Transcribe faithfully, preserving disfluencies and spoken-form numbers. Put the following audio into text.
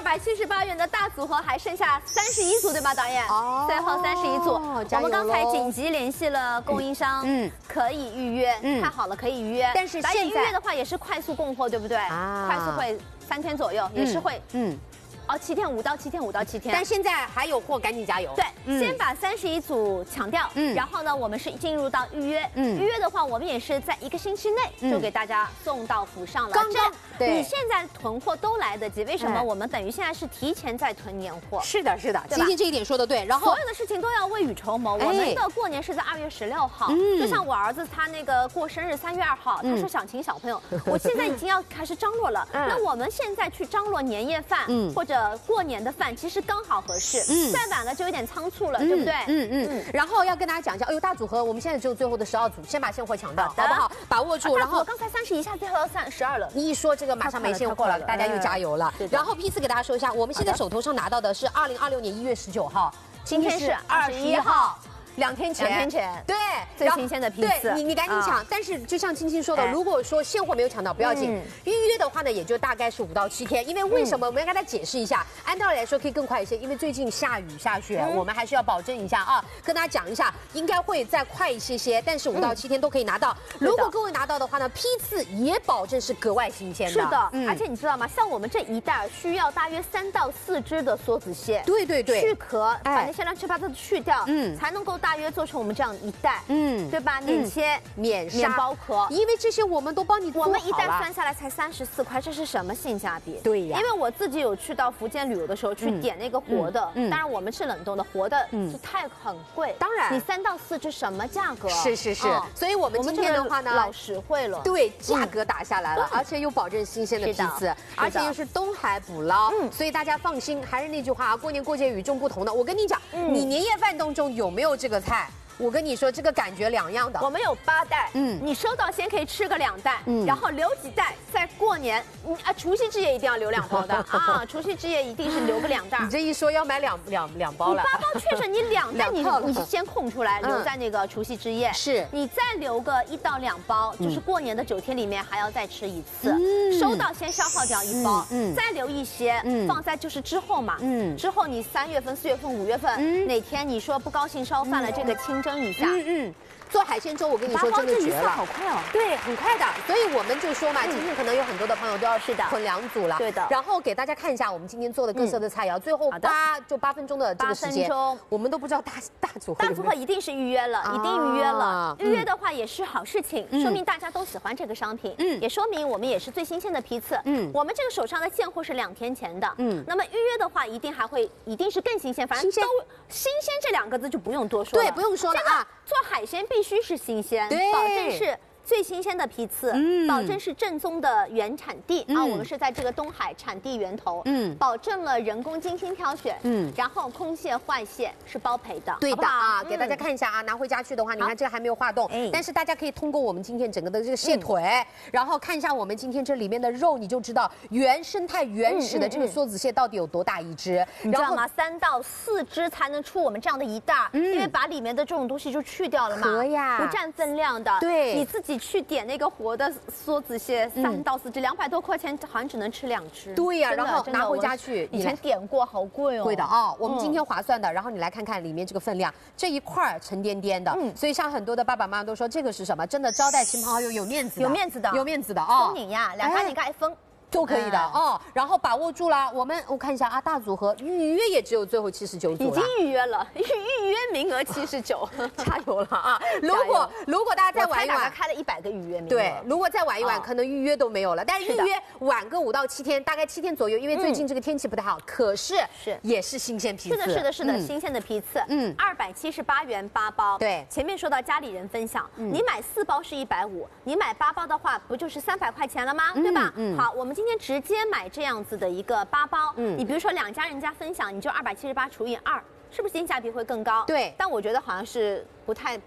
百七十八元的大组合还剩下三十一组，对吧，导演？哦，最后三十一组，我们刚才紧急联系了供应商，嗯，可以预约，嗯，太好了，可以预约。但是现在预约的话也是快速供货，对不对？啊，快速会三天左右，也是会，嗯。 哦，七天五到七天五到七天， 但现在还有货，赶紧加油！ 对，嗯、先把三十一组抢掉，嗯，然后呢，我们是进入到预约，嗯，预约的话，我们也是在一个星期内就给大家送到府上了。刚刚，对，你现在囤货都来得及，为什么？我们等于现在是提前在囤年货。 是的，是的，今天这一点说的对。然后所有的事情都要未雨绸缪。我们的过年是在二月十六号，就像我儿子他那个过生日三月二号，他说想请小朋友，我现在已经要开始张罗了。那我们现在去张罗年夜饭，或者过年的。 饭其实刚好合适，嗯，再晚了就有点仓促了，对不对？嗯嗯。 然后要跟大家讲一下，哎呦，大组合，我们现在只有最后的十二组，先把现货抢到，好不好？把握住。然后我刚才三十一下，最后要三十二了。 你一说这个马上没现货了，大家又加油了。然后批次给大家说一下，我们现在手头上拿到的是二零二六年一月十九号， 今天是二十一号。 两天前， 两天前， 对， 最新鲜的批次， 对你你赶紧抢。但是就像青青说的，如果说现货没有抢到不要紧，预约的话呢，也就大概是五到七天。因为为什么？我们要跟大家解释一下，按道理来说可以更快一些，因为最近下雨下雪，我们还是要保证一下啊，跟大家讲一下，应该会再快一些些，但是五到七天都可以拿到。如果各位拿到的话呢，批次也保证是格外新鲜的。 是的，而且你知道吗？像我们这一袋需要大约三到四只的梭子蟹， 对对对， 去壳，把那些乱七八糟的去掉，嗯，才能够大约做成我们这样。 一袋，嗯，对吧？免切、 免免包壳， 因为这些我们都帮你做好了。 我们一袋算下来才三十四块，这是什么性价比？ 对呀， 因为我自己有去到福建旅游的时候去点那个活的，当然我们是冷冻的，活的是太很贵。当然，你三到四只什么价格？ 是是是，所以我们今天的话呢， 老实惠了， 对，价格打下来了，而且又保证新鲜的批次，而且又是东海捕捞，所以大家放心。还是那句话啊，过年过节与众不同的。我跟你讲，你年夜饭当中有没有这个菜？ 我跟你说，这个感觉两样的。 我们有八袋，嗯，你收到先可以吃个两袋，嗯，然后留几袋，在过年，你啊，除夕之夜一定要留两包的啊，除夕之夜一定是留个两袋。 你这一说要买两两两包了， 八包确实，你两袋你你先空出来，留在那个除夕之夜， 是， 你再留个一到两包，就是过年的九天里面还要再吃一次，收到先消耗掉一包，嗯，再留一些，嗯，放在就是之后嘛，嗯，之后你三月份、四月份、五月份哪天你说不高兴烧饭了，这个清蒸。 一下，嗯嗯， 做海鲜粥，我跟你说真的绝了， 好快哦， 对，很快的，所以我们就说嘛，今天可能有很多的朋友都要是的囤两组了， 对的， 然后给大家看一下我们今天做的各色的菜肴，最后八就八分钟的这个时间，我们都不知道大大组合， 大组合一定是预约了，一定预约了，预约的话也是好事情，说明大家都喜欢这个商品，嗯，也说明我们也是最新鲜的批次，嗯，我们这个手上的现货是两天前的，嗯，那么预约的话一定还会一定是更新鲜，反正都新鲜这两个字就不用多说了， 对，不用说了啊。 做海鲜必须是新鲜，保证是最新鲜的批次，嗯，保证是正宗的原产地、嗯、啊。我们是在这个东海产地源头，嗯，保证了人工精心挑选，嗯，然后空蟹、坏蟹是包赔的， 对的啊。给大家看一下啊，拿回家去的话，你看这个还没有化冻，但是大家可以通过我们今天整个的这个蟹腿，嗯、然后看一下我们今天这里面的肉，你就知道原生态原始的这个梭子蟹到底有多大一只， 你知道吗？三到四只才能出我们这样的一袋，嗯，因为把里面的这种东西就去掉了嘛， 壳呀， 不占分量的， 对， 你自己去点那个活的梭子蟹，三到四只，两百多块钱，好像只能吃两只。 对呀，然后拿回家去， 以前点过，好贵哦。 贵的啊，我们今天划算的。然后你来看看里面这个分量，这一块沉甸甸的，所以像很多的爸爸妈妈都说这个是什么？真的招待亲朋好友有面子， 有面子的， 有面子的啊。 封你呀，两块你盖一封。 都可以的哦，然后把握住了。我们我看一下啊，大组合预约也只有最后七十九组了， 已经预约了，预预约名额七十九， 加油了啊！如果如果大家再晚一晚， 开了一百个预约名额， 对，如果再晚一晚，可能预约都没有了。但是预约晚个五到七天，大概七天左右，因为最近这个天气不太好，可是是也是新鲜批次， 是的，是的，是的，新鲜的批次，嗯，二百七十八元八包， 对， 前面说到家里人分享，你买四包是一百五，你买八包的话，不就是三百块钱了吗？对吧？嗯，好，我们今天直接买。买这样子的一个八包，嗯，你比如说两家人家分享，你就二百七十八除以二，是不是性价比会更高？ 对， 但我觉得好像是不太